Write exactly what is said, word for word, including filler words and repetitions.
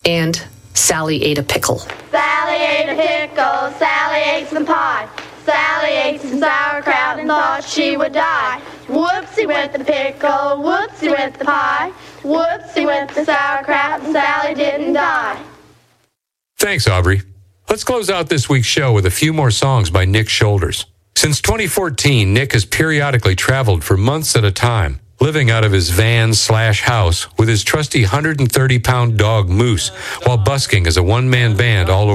and Sally ate a pickle. Sally ate a pickle, Sally ate some pie. Sally ate some sauerkraut and thought she would die. Whoopsie went the pickle, whoopsie went the pie. Whoopsie went the sauerkraut and Sally didn't die. Thanks, Aubrey. Let's close out this week's show with a few more songs by Nick Shoulders. Since twenty fourteen, Nick has periodically traveled for months at a time, living out of his van slash house with his trusty one hundred thirty pound dog Moose, while busking as a one-man band all over